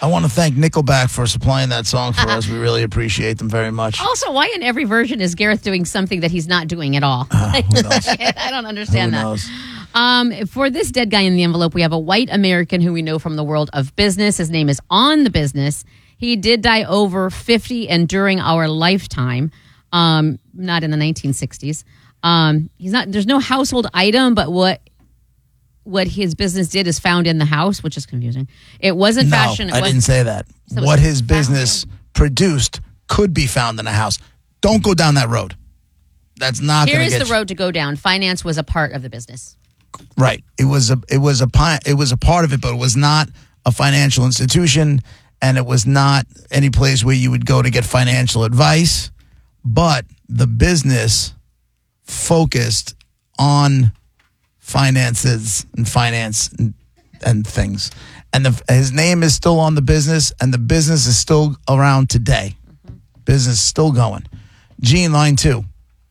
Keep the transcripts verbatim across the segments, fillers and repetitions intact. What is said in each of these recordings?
I want to thank Nickelback for supplying that song for us. We really appreciate them very much. Also, why in every version is Gareth doing something that he's not doing at all? Uh, who knows? I don't understand Who that. knows? Um, for this dead guy in the envelope, we have a white American who we know from the world of business. His name is On the Business. He did die over fifty and during our lifetime, um, not in the nineteen sixties. Um, he's not. There's no household item, but what what his business did is found in the house, which is confusing. It wasn't No, fashion. It I was, didn't say that. So it What was his found business produced could be found in a house. Don't go down that road. That's not Here going is to the get you. road to go down. Finance was a part of the business. Right. It was a it was a pi- it was a part of it, but it was not a financial institution, and it was not any place where you would go to get financial advice. But the business focused on finances and finance and, and things, and the, his name is still on the business, and the business is still around today. Mm-hmm. Business is still going. Gene, line two.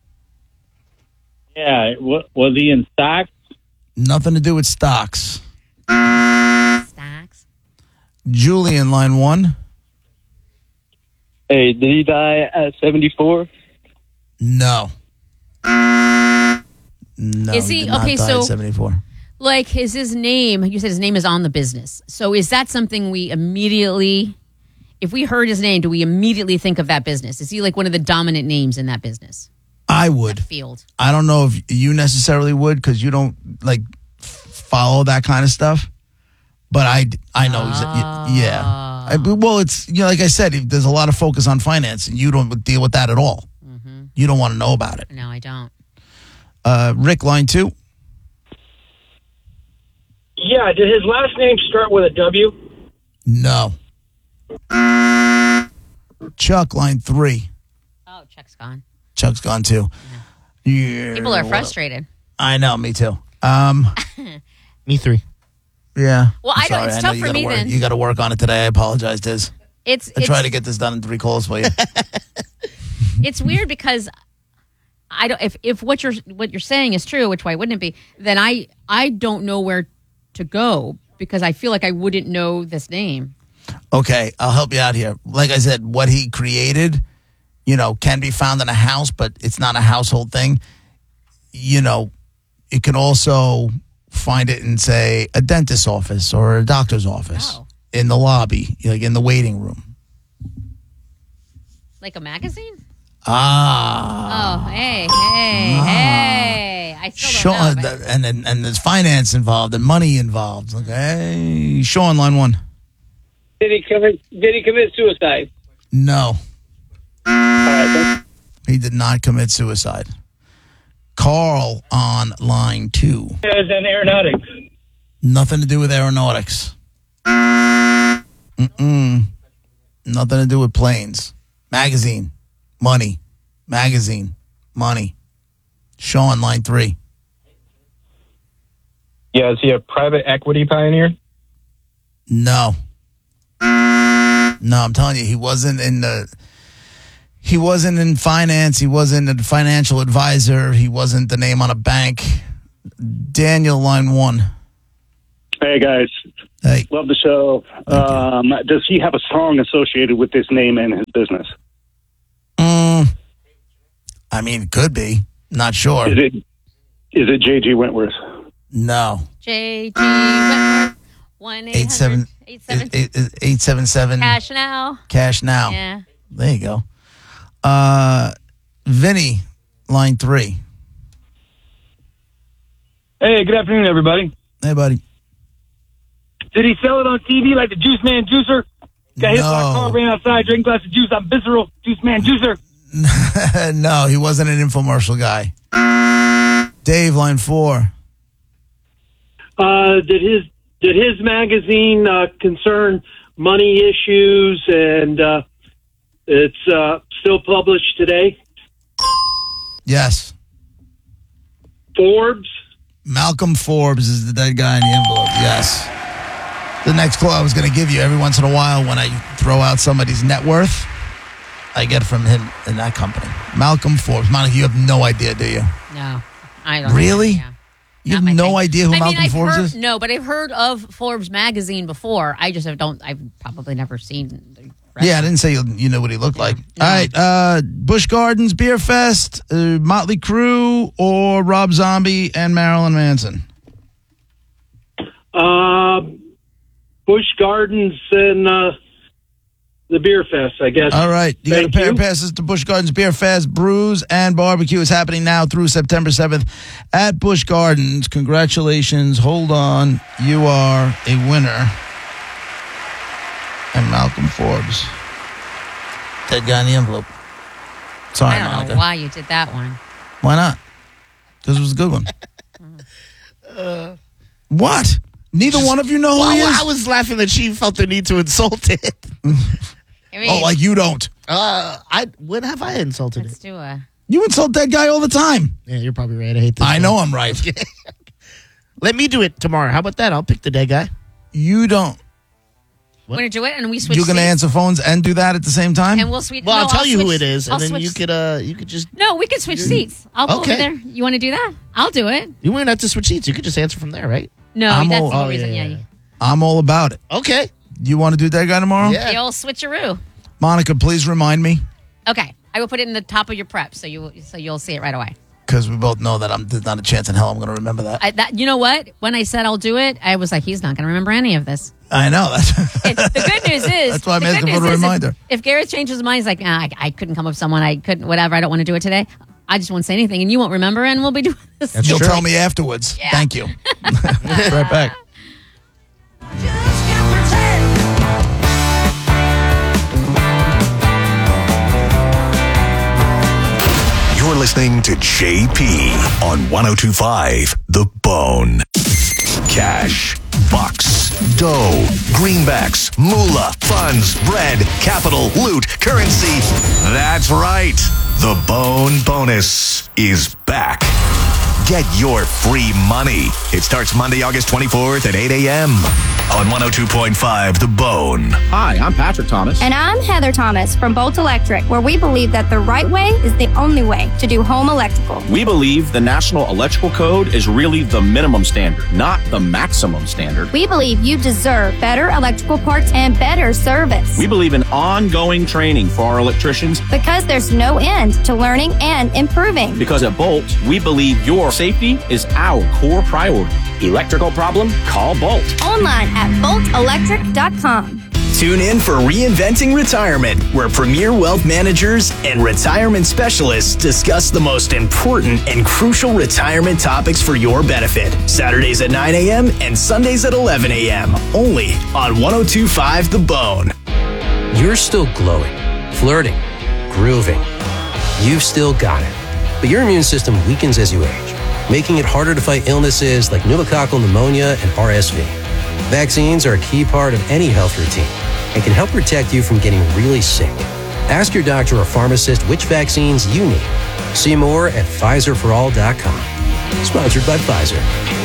Yeah, wa- was he in stocks? Nothing to do with stocks. Stocks. Julian, line one. Hey, did he die at seventy-four? No. No. Is he- did not okay, die so- at seventy-four. Like, is his name, you said his name is on the business. So is that something we immediately, if we heard his name, do we immediately think of that business? Is he like one of the dominant names in that business? I would. Field. I don't know if you necessarily would because you don't like f- follow that kind of stuff. But I, I know. exa- Yeah. I, well, it's, you know, like I said, there's a lot of focus on finance and you don't deal with that at all. Mm-hmm. You don't want to know about it. No, I don't. Uh, Rick, line two. Yeah, did his last name start with a W? No. Chuck, line three. Oh, Chuck's gone. Chuck's gone too. Yeah. People are What- frustrated. I know, me too. Um, Me three. yeah. Well, I'm I don't- sorry. it's know tough you for gotta me work, then. You got to work on it today. I apologize, Diz. It's I it's, try to get this done in three calls for you. it's weird because I don't. If, if what you're what you're saying is true, which why wouldn't it be? Then I I don't know where to go because I feel like I wouldn't know this name. Okay, I'll help you out here. Like I said, what he created, you know, can be found in a house, but it's not a household thing. You know, you can also find it in, say, a dentist's office or a doctor's office, Oh. in the lobby, like in the waiting room. Like a magazine? Ah. Oh, hey, hey, hey! I still Sean, don't know. but- and, and and there's finance involved and money involved. Okay, Sean, line one. Did he commit? Did he commit suicide? No, All right, he did not commit suicide. Carl on line two. as an aeronautics. Nothing to do with aeronautics. Mm-mm. Nothing to do with planes. Magazine. Money. Magazine. Money. Sean, line three. Yeah, is he a private equity pioneer? No. No, I'm telling you, he wasn't in the... He wasn't in finance. He wasn't a financial advisor. He wasn't the name on a bank. Daniel, line one. Hey, guys. Hey. Love the show. Um, does he have a song associated with this name and his business? Mm, I mean, it could be. Not sure. Is it is it J G Wentworth? No. J G Wentworth, one eight Eight seven hundred eight seven eight eight seven seven Cash now. Cash now. Yeah. There you go. Uh, Vinny, line three. Hey, good afternoon, everybody. Hey, buddy. Did he sell it on T V like the Juice Man Juicer? Got hit by a car, No. ran outside, drank a glass of juice. I'm visceral. Juice Man Juicer. No, he wasn't an infomercial guy. Dave, line four. Uh, did his did his magazine uh, concern money issues, and uh, it's uh, still published today? Yes. Forbes. Malcolm Forbes is the dead guy in the envelope. Yes. The next clue I was going to give you every once in a while when I throw out somebody's net worth, I get from him in that company. Malcolm Forbes. Monica, you have no idea, do you? No, I don't. Really? Yeah. You not have my no thing. idea who I mean, Malcolm I've Forbes heard, is? No, but I've heard of Forbes magazine before. I just have don't. I've probably never seen. The Yeah, I didn't say you, you know what he looked like. All right, uh, Busch Gardens Beer Fest, uh, Motley Crue, or Rob Zombie and Marilyn Manson? Uh, Busch Gardens and uh, the Beer Fest, I guess. All right, you Thank got a pair you. of passes to Busch Gardens Beer Fest. Brews and Barbecue is happening now through September seventh at Busch Gardens. Congratulations. Hold on. You are a winner. And Malcolm Forbes. Dead guy in the envelope. Sorry, I don't Monica. know why you did that one. Why not? Because it was a good one. uh, what? Neither one of you know who Well, he is? I was laughing that she felt the need to insult it. I mean, Oh, like you don't. Uh, I when have I insulted let's it? do a. You insult that guy all the time. Yeah, you're probably right. I hate this. I guy. know I'm right. Let me do it tomorrow. How about that? I'll pick the dead guy. You don't. What? We're gonna do it, and we switch. You're going to seats, answer phones and do that at the same time? and we'll switch. Well, no, I'll tell you who switch- it is, I'll and then switch- you could uh you could just No, we could switch seats. I'll go Okay. over there. You want to do that? I'll do it. you wouldn't have to switch seats. You could just answer from there, right? No, I'm that's all- the whole oh, reason. yeah, Yeah, yeah, yeah. I'm all about it. Okay. You want to do that guy tomorrow? Yeah. The old switcheroo. Monica, please remind me, Okay, I will put it in the top of your prep, so you so you'll see it right away. because we both know that I'm, there's not a chance in hell I'm going to remember that. I, I, that you know what? When I said I'll do it, I was like, he's not going to remember any of this. know. That's, It, the good news is That's why I'm the good asking for news the is reminder. If, if Garrett changes his mind, he's like, nah, I, I couldn't come up with someone. I couldn't, whatever. I don't want to do it today. I just won't say anything, and you won't remember, and we'll be doing this. You'll true. tell me afterwards. Yeah. Thank you. Right back. You're listening to J P on one oh two point five The Bone. Cash, bucks, dough, greenbacks, moolah, funds, bread, capital, loot, currency. That's right. The Bone Bonus is back. Get your free money. It starts Monday, August twenty-fourth at eight a.m. on one oh two point five The Bone. Hi, I'm Patrick Thomas. And I'm Heather Thomas from Bolt Electric, where we believe that the right way is the only way to do home electrical. We believe the National Electrical Code is really the minimum standard, not the maximum standard. We believe you deserve better electrical parts and better service. We believe in ongoing training for our electricians Because there's no end to learning and improving. because at Bolt, we believe your safety is our core priority. Electrical problem? Call Bolt. Online at bolt electric dot com. Tune in for Reinventing Retirement, where premier wealth managers and retirement specialists discuss the most important and crucial retirement topics for your benefit. Saturdays at nine a.m. and Sundays at eleven a.m. Only on one oh two point five The Bone. You're still glowing, flirting, grooving. You've still got it. But your immune system weakens as you age, making it harder to fight illnesses like pneumococcal pneumonia and R S V. Vaccines are a key part of any health routine and can help protect you from getting really sick. Ask your doctor or pharmacist which vaccines you need. See more at Pfizer for all dot com. Sponsored by Pfizer.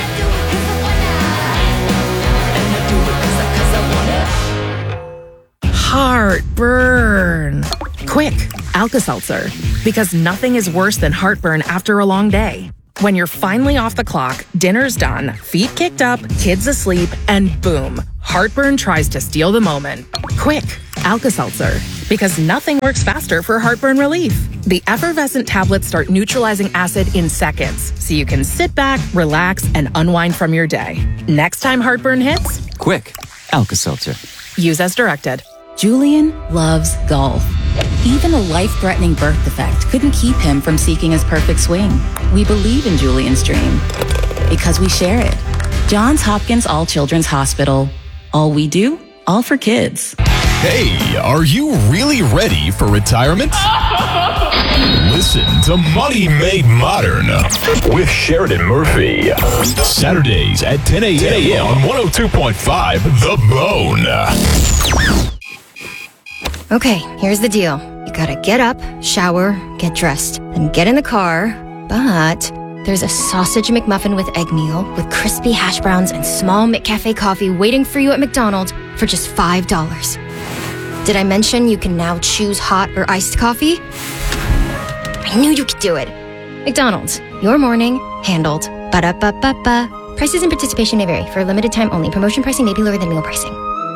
Heartburn. Quick, Alka-Seltzer. Because nothing is worse than heartburn after a long day. When you're finally off the clock, dinner's done, feet kicked up, kids asleep, and boom, heartburn tries to steal the moment. Quick, Alka-Seltzer. Because nothing works faster for heartburn relief. The effervescent tablets start neutralizing acid in seconds, so you can sit back, relax, and unwind from your day. Next time heartburn hits, Quick, Alka-Seltzer. use as directed. Julian loves golf. Even a life-threatening birth defect couldn't keep him from seeking his perfect swing. We believe in Julian's dream because we share it. Johns Hopkins All Children's Hospital. All we do, all for kids. Hey, are you really ready for retirement? Listen to Money Made Modern with Sheridan Murphy. Saturdays at ten a.m. on one oh two point five The Bone. Okay, here's the deal. You gotta get up, shower, get dressed, then get in the car, but there's a sausage McMuffin with egg meal with crispy hash browns and small McCafe coffee waiting for you at McDonald's for just five dollars. Did I mention you can now choose hot or iced coffee? I knew you could do it. McDonald's, your morning handled Ba-da-ba-ba-ba. Prices and participation may vary. For a limited time only. Promotion pricing may be lower than meal pricing.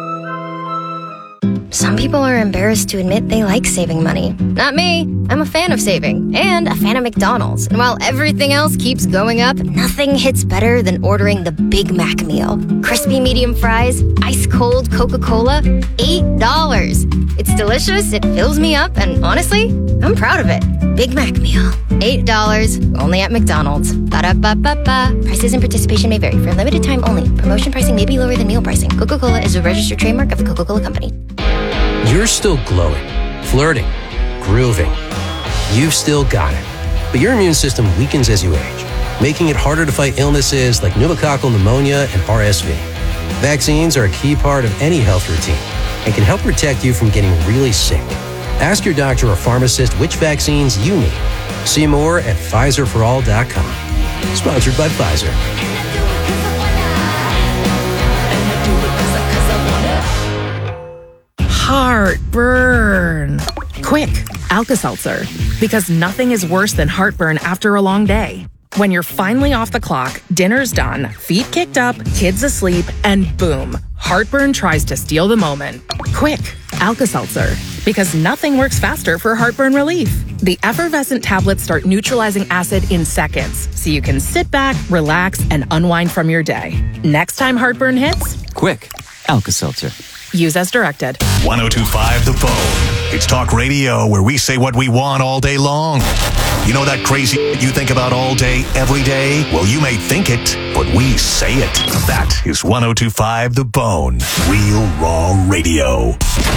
Some people are embarrassed to admit they like saving money. Not me. I'm a fan of saving and a fan of McDonald's. And while everything else keeps going up, nothing hits better than ordering the Big Mac meal. Crispy medium fries, ice cold Coca-Cola, eight dollars. It's delicious, it fills me up, and honestly, I'm proud of it. Big Mac meal, eight dollars, only at McDonald's. Ba-da-ba-ba-ba. Prices and participation may vary. For a limited time only. Promotion pricing may be lower than meal pricing. Coca-Cola is a registered trademark of the Coca-Cola Company. You're still glowing, flirting, grooving. You've still got it. But your immune system weakens as you age, making it harder to fight illnesses like pneumococcal pneumonia and R S V. Vaccines are a key part of any health routine and can help protect you from getting really sick. Ask your doctor or pharmacist which vaccines you need. See more at Pfizer for all dot com. Sponsored by Pfizer. Heartburn. Quick, Alka-Seltzer. Because nothing is worse than heartburn after a long day. When you're finally off the clock, dinner's done, feet kicked up, kids asleep, and boom, heartburn tries to steal the moment. Quick, Alka-Seltzer. Because nothing works faster for heartburn relief. The effervescent tablets start neutralizing acid in seconds, so you can sit back, relax, and unwind from your day. Next time heartburn hits, Quick, Alka-Seltzer. use as directed. ten twenty-five The Bone. It's talk radio where we say what we want all day long. You know that crazy you think about all day, every day? Well, you may think it, but we say it. That is ten twenty-five The Bone. Real raw radio.